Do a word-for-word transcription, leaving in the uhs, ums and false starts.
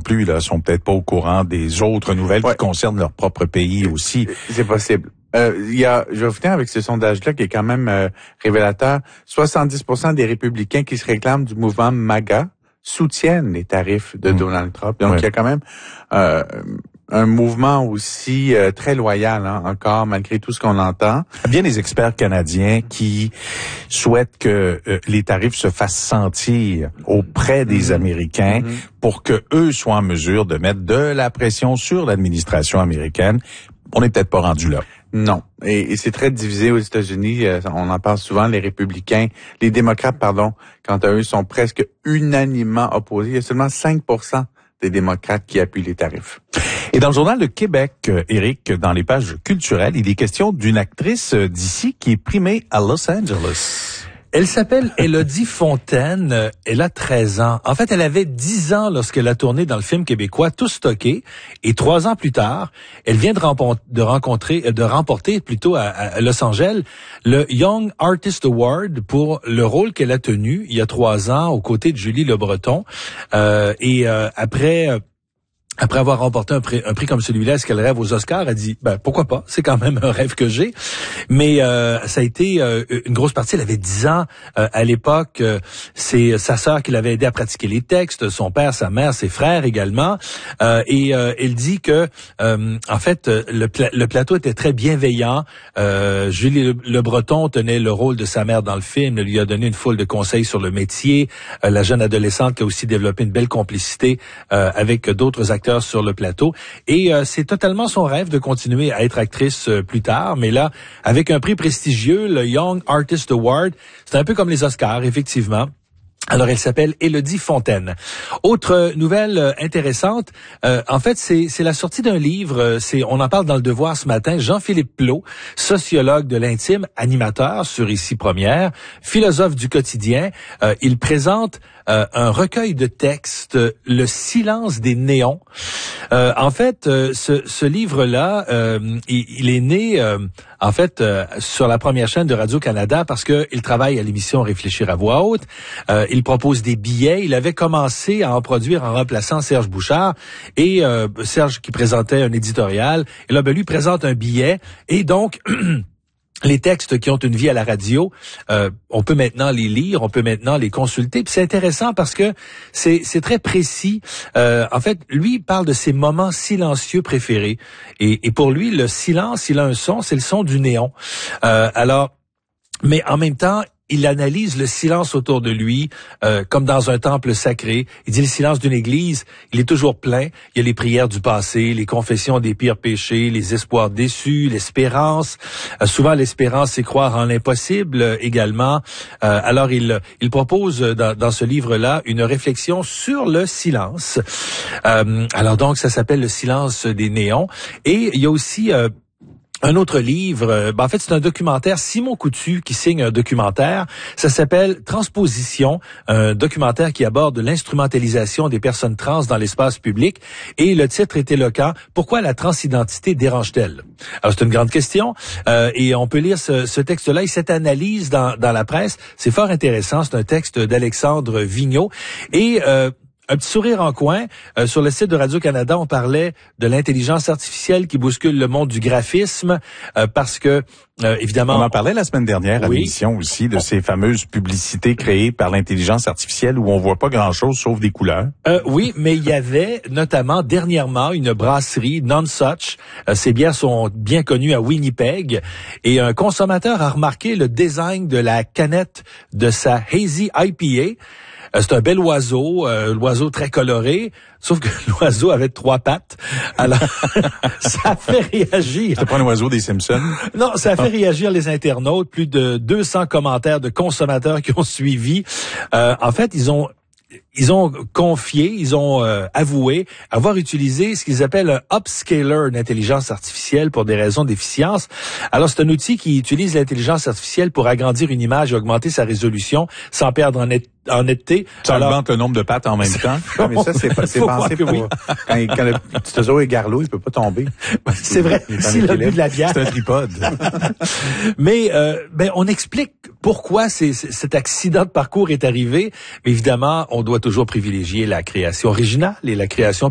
plus, là, sont peut-être pas au courant des autres nouvelles ouais. qui concernent leur propre pays aussi. C'est possible. Euh, il y a, je vais finir avec ce sondage-là qui est quand même euh, révélateur. soixante-dix pour cent des républicains qui se réclament du mouvement MAGA soutiennent les tarifs de mmh. Donald Trump. Donc, ouais. il y a quand même euh, un mouvement aussi euh, très loyal, hein, encore, malgré tout ce qu'on entend. Bien des experts canadiens qui souhaitent que euh, les tarifs se fassent sentir auprès des mmh. Américains mmh. pour que eux soient en mesure de mettre de la pression sur l'administration américaine. On n'est peut-être pas rendu là. Non. Et, et c'est très divisé aux États-Unis. Euh, on en parle souvent. Les républicains, les démocrates, pardon, quant à eux, sont presque unanimement opposés. Il y a seulement cinq pour cent des démocrates qui appuient les tarifs. Et dans le Journal de Québec, euh, Éric, dans les pages culturelles, il est question d'une actrice euh, d'ici qui est primée à Los Angeles. Elle s'appelle Élodie Fontaine. Elle a treize ans. En fait, elle avait dix ans lorsqu'elle a tourné dans le film québécois Tout stocké. Et trois ans plus tard, elle vient de, rempon- de rencontrer, de remporter plutôt à, à Los Angeles le Young Artist Award pour le rôle qu'elle a tenu il y a trois ans aux côtés de Julie Le Breton. Euh, et euh, après. Euh, Après avoir remporté un prix, un prix comme celui-là, est-ce qu'elle rêve aux Oscars? Elle dit, ben pourquoi pas? C'est quand même un rêve que j'ai. Mais euh, ça a été euh, une grosse partie. Elle avait dix ans euh, à l'époque. Euh, c'est sa sœur qui l'avait aidé à pratiquer les textes, son père, sa mère, ses frères également. Euh, et euh, elle dit que, euh, en fait, le, pla- le plateau était très bienveillant. Euh, Julie Le, Le Breton tenait le rôle de sa mère dans le film. Elle lui a donné une foule de conseils sur le métier. Euh, la jeune adolescente qui a aussi développé une belle complicité euh, avec d'autres acteurs sur le plateau. Et euh, c'est totalement son rêve de continuer à être actrice euh, plus tard. Mais là, avec un prix prestigieux, le Young Artist Award, c'est un peu comme les Oscars, effectivement. Alors, elle s'appelle Élodie Fontaine. Autre nouvelle euh, intéressante, euh, en fait, c'est, c'est la sortie d'un livre. Euh, c'est, on en parle dans Le Devoir ce matin. Jean-Philippe Plot, sociologue de l'intime, animateur sur Ici Première, philosophe du quotidien. Euh, il présente euh, un recueil de textes, Le silence des néons. Euh, en fait, euh, ce, ce livre-là, euh, il, il est né, euh, en fait, euh, sur la première chaîne de Radio-Canada parce que il travaille à l'émission Réfléchir à voix haute. Euh, il propose des billets. Il avait commencé à en produire en remplaçant Serge Bouchard et euh, Serge qui présentait un éditorial. Et là, ben, lui présente un billet et donc les textes qui ont une vie à la radio, euh, on peut maintenant les lire, on peut maintenant les consulter. Puis c'est intéressant parce que c'est, c'est très précis. Euh, en fait, lui il parle de ses moments silencieux préférés. Et, et pour lui, le silence, il a un son, c'est le son du néon. Euh, alors, mais en même temps, il analyse le silence autour de lui euh, comme dans un temple sacré. Il dit le silence d'une église, il est toujours plein. Il y a les prières du passé, les confessions des pires péchés, les espoirs déçus, l'espérance. Euh, souvent, l'espérance, c'est croire en l'impossible euh, également. Euh, alors, il, il propose dans, dans ce livre-là une réflexion sur le silence. Euh, alors donc, ça s'appelle Le silence des néons. Et il y a aussi... Euh, Un autre livre, euh, ben en fait, c'est un documentaire, Simon Coutu qui signe un documentaire. Ça s'appelle Transposition, un documentaire qui aborde l'instrumentalisation des personnes trans dans l'espace public. Et le titre est éloquent. Pourquoi la transidentité dérange-t-elle? Alors, c'est une grande question. Euh, et on peut lire ce, ce texte-là et cette analyse dans, dans la presse. C'est fort intéressant. C'est un texte d'Alexandre Vigneault. Et... Euh, Un petit sourire en coin. Euh, sur le site de Radio-Canada, on parlait de l'intelligence artificielle qui bouscule le monde du graphisme euh, parce que, euh, évidemment... On en parlait la semaine dernière à oui. l'émission aussi de ces fameuses publicités créées par l'intelligence artificielle où on voit pas grand-chose sauf des couleurs. Euh, oui, mais il y avait notamment dernièrement une brasserie, Nonsuch. Euh, ces bières sont bien connues à Winnipeg. Et un consommateur a remarqué le design de la canette de sa Hazy I P A. Euh, c'est un bel oiseau, euh, l'oiseau très coloré, sauf que l'oiseau avait trois pattes. Alors, ça a fait réagir. C'était pas un oiseau des Simpsons? Non, ça a fait réagir les internautes. Plus de deux cents commentaires de consommateurs qui ont suivi. Euh, en fait, ils ont... Ils ont confié, ils ont euh, avoué avoir utilisé ce qu'ils appellent un upscaler d'intelligence artificielle pour des raisons d'efficience. Alors, c'est un outil qui utilise l'intelligence artificielle pour agrandir une image et augmenter sa résolution sans perdre en, net, en netteté. Ça Alors, augmente le nombre de pattes en même temps. Ouais, mais ça, c'est, c'est pensé pour... Oui. Quand, quand le petit oiseau est garlot, il peut pas tomber. C'est vrai, si le but de la bière. C'est un tripode. Mais euh, ben, on explique pourquoi c'est, c'est, cet accident de parcours est arrivé. Mais évidemment, on doit toujours privilégier la création originale et la création